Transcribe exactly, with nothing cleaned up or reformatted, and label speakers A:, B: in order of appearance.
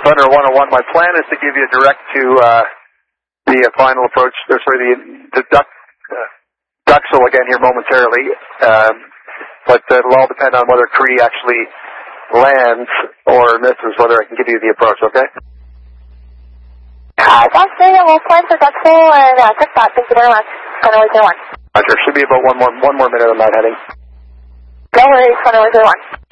A: Thunder one oh one, my plan is to give you a direct to uh, the uh, final approach, or sorry, the, the duck, uh, Duxel again here momentarily, um, but uh, it'll all depend on whether Cree actually lands or misses, whether I can give you the approach, okay?
B: Uh, that's it, we'll fly for Duxel and uh, check that, thank you very much. Thunder one oh one.
A: Roger, should be about one more, one more minute on that heading.
B: No worries, Thunder one oh one.